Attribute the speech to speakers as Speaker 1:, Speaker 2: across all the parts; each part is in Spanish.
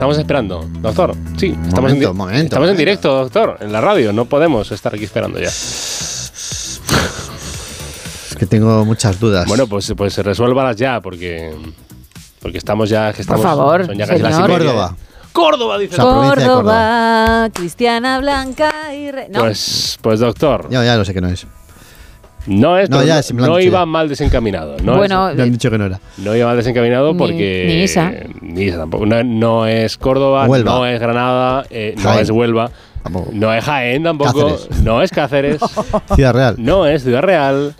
Speaker 1: Estamos esperando, doctor. Sí, estamos
Speaker 2: Momento.
Speaker 1: en directo, doctor, en la radio. No podemos estar aquí esperando ya.
Speaker 2: Es que tengo muchas dudas.
Speaker 1: Bueno, pues resuélvalas ya, porque estamos ya... Que estamos,
Speaker 3: por favor,
Speaker 1: son ya casi las
Speaker 3: señor.
Speaker 2: Córdoba.
Speaker 1: Córdoba, dice.
Speaker 2: La provincia de
Speaker 3: Córdoba, Cristiana Blanca y... No.
Speaker 1: Pues doctor,
Speaker 2: Ya lo sé que no es.
Speaker 1: no es,
Speaker 2: No,
Speaker 1: pero
Speaker 2: ya,
Speaker 1: no
Speaker 2: sí.
Speaker 1: iba mal desencaminado. No
Speaker 3: Bueno,
Speaker 2: Me han dicho que no era.
Speaker 1: no iba mal desencaminado
Speaker 3: Ni-
Speaker 1: porque...
Speaker 3: ni Isa.
Speaker 1: Ni Isa tampoco. No es Córdoba,
Speaker 2: Huelva.
Speaker 1: no es Granada, no
Speaker 2: Jaén.
Speaker 1: es Huelva,
Speaker 2: Tampoco.
Speaker 1: no es Jaén tampoco,
Speaker 2: Cáceres.
Speaker 1: no es Cáceres,
Speaker 2: Ciudad Real.
Speaker 1: no es Ciudad Real.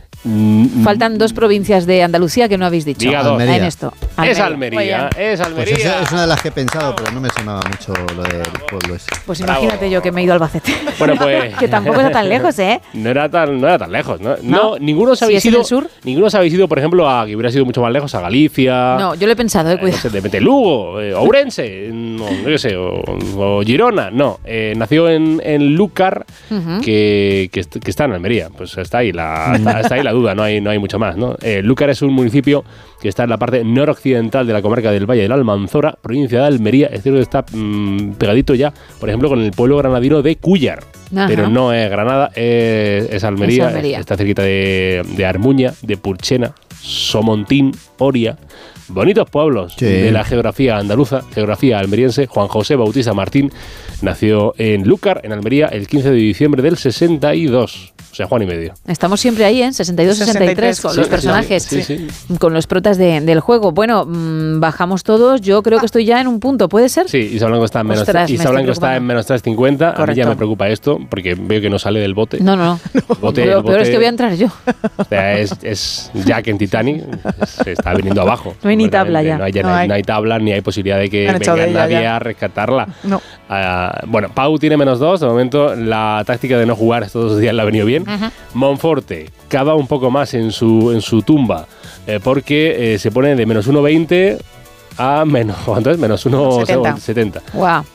Speaker 3: faltan 2 provincias de Andalucía que no habéis dicho.
Speaker 1: Diga dos.
Speaker 2: Almería.
Speaker 3: En esto.
Speaker 1: Es
Speaker 3: Muy
Speaker 1: Almería,
Speaker 3: bien.
Speaker 1: es
Speaker 2: Pues
Speaker 1: Almería.
Speaker 2: esa es una de las que he pensado, pero no me sonaba mucho lo del pueblo ese.
Speaker 3: Pues
Speaker 1: Bravo.
Speaker 3: imagínate yo que me he ido a Albacete.
Speaker 1: Bueno, pues...
Speaker 3: Que tampoco está tan lejos, ¿eh?
Speaker 1: No era tan lejos, ¿no?
Speaker 3: ¿No?
Speaker 1: Ninguno se
Speaker 3: ¿Si
Speaker 1: había
Speaker 3: es en
Speaker 1: ido...
Speaker 3: el sur?
Speaker 1: Ninguno se había ido, por ejemplo, a que hubiera sido mucho más lejos, a Galicia...
Speaker 3: No, yo lo he pensado,
Speaker 1: no
Speaker 3: cuidado.
Speaker 1: sé, de repente Lugo, Ourense, no qué sé, o Girona, no. Nació en Lúcar,
Speaker 3: Ujú.
Speaker 1: que está en Almería. Pues está ahí está ahí la duda, no hay mucho más, ¿no? Lúcar es un municipio que está en la parte noroccidental de la comarca del Valle de la Almanzora, provincia de Almería. Es cierto que está pegadito ya, por ejemplo, con el pueblo granadino de Cúllar.
Speaker 3: Ajá.
Speaker 1: Pero no es Granada, es Almería.
Speaker 3: Es Almería.
Speaker 1: Está cerquita de Armuña, de Purchena, Somontín, Oria. Bonitos pueblos
Speaker 2: Sí.
Speaker 1: de la geografía andaluza, geografía almeriense. Juan José Bautista Martín nació en Lúcar, en Almería, el 15 de diciembre del 62. O sea, Juan y medio.
Speaker 3: Estamos siempre ahí, en 62-63, con
Speaker 1: Sí,
Speaker 3: los
Speaker 1: sí,
Speaker 3: personajes,
Speaker 1: sí.
Speaker 3: con los protas del juego. Bueno, bajamos todos. Yo creo que estoy ya en un punto, ¿puede ser?
Speaker 1: Sí, Isa Blanco está en menos,
Speaker 3: Ostras, me
Speaker 1: Isa
Speaker 3: estoy
Speaker 1: Blanco está en menos 350. A mí ya
Speaker 3: Correcto.
Speaker 1: me preocupa esto, porque veo que no sale del bote.
Speaker 3: No.
Speaker 1: Lo
Speaker 3: Lo peor es que voy a entrar yo.
Speaker 1: O sea, es Jack en Titanic, se está viniendo abajo.
Speaker 3: No hay ni tabla ya.
Speaker 1: No hay tabla, ni hay posibilidad de que
Speaker 4: Han echado
Speaker 1: venga
Speaker 4: de ella
Speaker 1: nadie
Speaker 4: ya.
Speaker 1: a rescatarla.
Speaker 4: No.
Speaker 1: Bueno, Pau tiene menos 2. De momento, la táctica de no jugar estos 2 días le ha venido bien. Monforte cava un poco más en su tumba, porque se pone de menos 1,20 a menos, ¿cuánto es? Menos 1,70.
Speaker 3: Guau.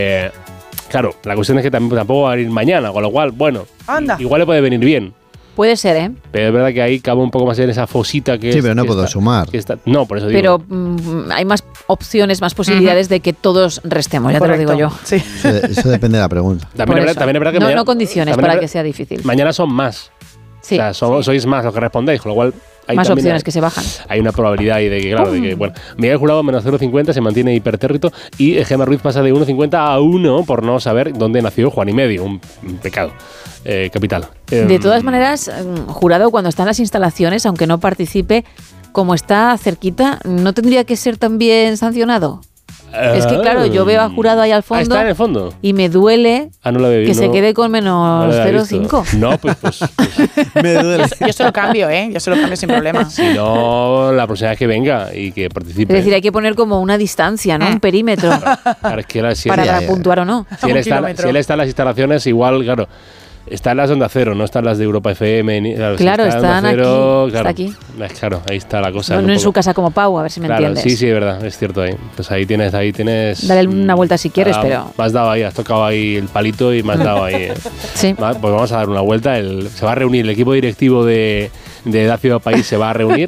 Speaker 1: Claro, la cuestión es que tampoco va a venir mañana, con lo cual, bueno,
Speaker 4: Anda.
Speaker 1: igual le puede venir bien.
Speaker 3: Puede ser, ¿eh?
Speaker 1: Pero es verdad que ahí cava un poco más en esa fosita que
Speaker 2: Sí,
Speaker 1: es,
Speaker 2: pero no
Speaker 1: que
Speaker 2: puedo
Speaker 1: está-
Speaker 2: sumar.
Speaker 1: que está- no, por eso digo.
Speaker 3: Pero hay más opciones, más posibilidades de que todos restemos, ya
Speaker 4: Correcto.
Speaker 3: te lo digo yo.
Speaker 4: Sí.
Speaker 2: Eso depende de la pregunta.
Speaker 1: También
Speaker 3: Por
Speaker 1: es verdad,
Speaker 3: eso.
Speaker 1: también es verdad que
Speaker 3: no,
Speaker 1: mañana-
Speaker 3: no condiciones
Speaker 1: también
Speaker 3: para
Speaker 1: es
Speaker 3: que
Speaker 1: verdad-
Speaker 3: sea difícil.
Speaker 1: Mañana son más.
Speaker 3: Sí,
Speaker 1: O sea, sois más los que respondéis, con lo cual... Hay
Speaker 3: más
Speaker 1: también
Speaker 3: opciones que se bajan.
Speaker 1: Hay una probabilidad ahí de que, claro, de que, bueno, Miguel Jurado menos 0,50 se mantiene hipertérrito y Gemma Ruiz pasa de 1,50 a 1 por no saber dónde nació Juan y medio, un pecado capital.
Speaker 3: De todas maneras, Jurado, cuando está en las instalaciones, aunque no participe, como está cerquita, ¿no tendría que ser también sancionado? Es que, claro, yo veo a Jurado ahí al fondo.
Speaker 1: Está en el fondo.
Speaker 3: Y me duele
Speaker 1: No la veo,
Speaker 3: que se quede con
Speaker 1: no
Speaker 3: menos
Speaker 1: la había visto.
Speaker 3: 0,5.
Speaker 1: No, pues
Speaker 2: Me duele.
Speaker 4: Yo se lo cambio, ¿eh? Yo se lo cambio sin problema.
Speaker 1: si no, la próxima vez que venga y que participe.
Speaker 3: Es decir, hay que poner como una distancia, ¿no? Un perímetro
Speaker 1: Claro, es que si
Speaker 3: para
Speaker 1: él-
Speaker 3: puntuar o no.
Speaker 1: si él
Speaker 4: Un
Speaker 1: está
Speaker 4: kilómetro.
Speaker 1: si él está en las instalaciones, igual, claro. Están las de Onda Cero, no están las de Europa FM. Si
Speaker 3: Claro,
Speaker 1: está en Onda
Speaker 3: están
Speaker 1: Cero,
Speaker 3: aquí,
Speaker 1: claro,
Speaker 3: está aquí.
Speaker 1: Claro, ahí está la cosa.
Speaker 3: No,
Speaker 1: un
Speaker 3: no en
Speaker 1: poco.
Speaker 3: su casa como Pau, a ver si me
Speaker 1: Claro,
Speaker 3: entiendes.
Speaker 1: sí, es verdad, es cierto ahí. Pues ahí tienes.
Speaker 3: Dale una vuelta si quieres, pero...
Speaker 1: Me has dado ahí, has tocado ahí el palito y me has dado ahí.
Speaker 3: Sí.
Speaker 1: Pues vamos a dar una vuelta. Se va a reunir el equipo directivo de Edad Ciudad País, se va a reunir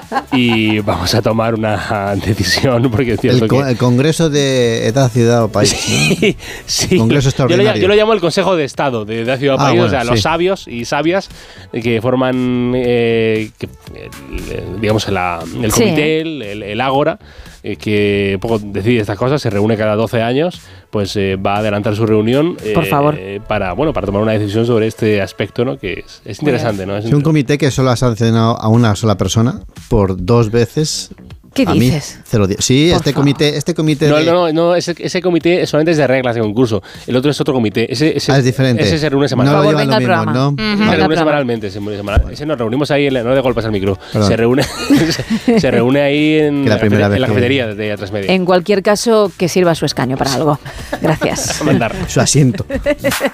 Speaker 1: y vamos a tomar una decisión porque es cierto que...
Speaker 2: El Congreso de Edad, Ciudad o País. ¿no?
Speaker 1: Sí.
Speaker 2: Congreso extraordinario.
Speaker 1: Yo lo llamo el Consejo de Estado de Edad Ciudad País,
Speaker 2: bueno,
Speaker 1: o sea, los
Speaker 2: sí.
Speaker 1: sabios y sabias que forman, digamos, el
Speaker 3: Sí.
Speaker 1: comité, el ágora, que un poco decide estas cosas, se reúne cada 12 años, pues va a adelantar su reunión
Speaker 3: Por favor.
Speaker 1: para tomar una decisión sobre este aspecto, ¿no? Que es interesante, ¿no?
Speaker 2: Es un comité que solo ha sancionado a una sola persona por 2 veces.
Speaker 3: ¿Qué
Speaker 2: a mí,
Speaker 3: dices?
Speaker 2: 0 días. Sí,
Speaker 3: Por
Speaker 2: este
Speaker 3: favor.
Speaker 2: comité
Speaker 1: No, ese comité solamente es de reglas de concurso. El otro es otro comité. Ese
Speaker 2: es diferente.
Speaker 1: Ese se reúne
Speaker 2: No
Speaker 1: semanalmente.
Speaker 2: lo
Speaker 3: Por favor,
Speaker 2: llevan
Speaker 3: venga
Speaker 2: lo
Speaker 3: al
Speaker 2: mismo,
Speaker 3: programa.
Speaker 2: ¿no?
Speaker 3: Ujú.
Speaker 1: Se
Speaker 3: Venga,
Speaker 1: reúne
Speaker 3: programa.
Speaker 1: semanalmente. Ese nos reunimos ahí, no le golpes al micro.
Speaker 2: Perdón.
Speaker 1: Se reúne se reúne ahí en
Speaker 2: Que la primera vez
Speaker 1: la
Speaker 2: que-
Speaker 1: cafetería de A3 Media.
Speaker 3: En cualquier caso, que sirva su escaño para algo. Gracias.
Speaker 1: A mandar.
Speaker 2: Su asiento.